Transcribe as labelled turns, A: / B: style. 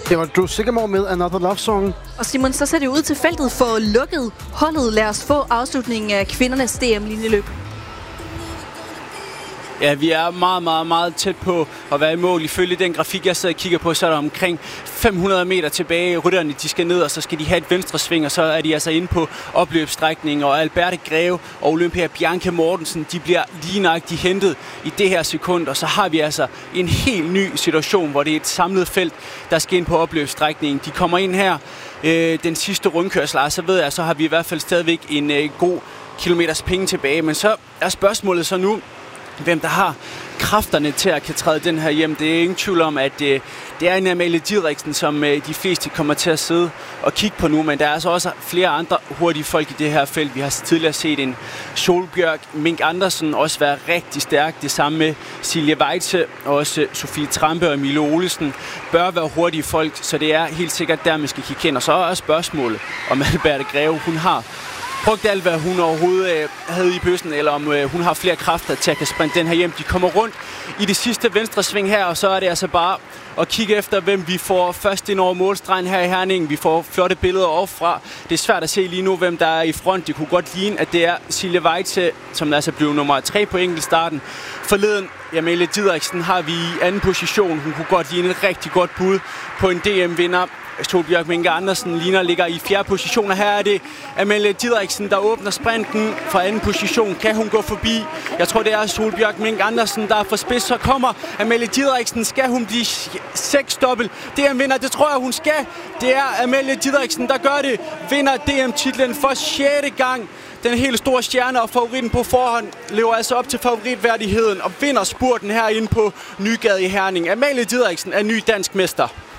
A: Det var Drew Sigamore med Another Love Song.
B: Og Simon, så ser det ud til feltet for lukket holdet. Lad os få afslutningen af kvindernes DM-linjeløb.
C: Ja, vi er meget, meget, meget tæt på at være i mål. Ifølge den grafik, jeg sidder og kigger på, så er der omkring 500 meter tilbage. Rytterne, de skal ned, og så skal de have et venstre sving, og så er de altså inde på opløbsstrækningen. Og Alberte Greve og Olympia Bianca Mortensen, de bliver lige nøjagtigt hentet i det her sekund. Og så har vi altså en helt ny situation, hvor det er et samlet felt, der skal ind på opløbsstrækningen. De kommer ind her den sidste rundkørsel, og så ved jeg, så har vi i hvert fald stadigvæk en god kilometers penge tilbage. Men så er spørgsmålet så nu, hvem der har kræfterne til at kan træde den her hjem. Det er ingen tvivl om, at det er en Amalie Didriksen, som de fleste kommer til at sidde og kigge på nu, men der er altså også flere andre hurtige folk i det her felt. Vi har tidligere set en Solbjørg Mink Andersen også være rigtig stærk. Det samme med Silje Weitze, og også Sofie Trampe og Mille Olesen bør være hurtige folk, så det er helt sikkert der, man skal kigge ind. Og så er også spørgsmålet, om Alberte Greve, hun har brugt alt, hvad hun overhovedet havde i bøssen, eller om hun har flere kræfter til at kan sprinte den her hjem. De kommer rundt i det sidste venstre sving her, og så er det altså bare at kigge efter, hvem vi får først ind over målstregen her i Herning. Vi får flotte billeder overfra. Det er svært at se lige nu, hvem der er i front. Det kunne godt ligne, at det er Silje Weitze, som altså blev nummer 3 på enkeltstarten. Forleden, Amalie Didriksen har vi i anden position. Hun kunne godt ligne et rigtig godt bud på en DM-vinder. Solbjørg Minke Andersen ligger i 4. position, og her er det Amalie Didriksen, der åbner sprinten fra anden position. Kan hun gå forbi? Jeg tror, det er Solbjørg Minke Andersen, der er for spids. Så kommer Amalie Didriksen. Skal hun blive 6-dobbelt DM-vinder? Det tror jeg, hun skal. Det er Amalie Didriksen, der gør det. Vinder DM-titlen for 6. gang. Den helt store stjerne og favoritten på forhånd lever altså op til favoritværdigheden og vinder spurten herinde på Nygade i Herning. Amalie Didriksen er ny dansk mester.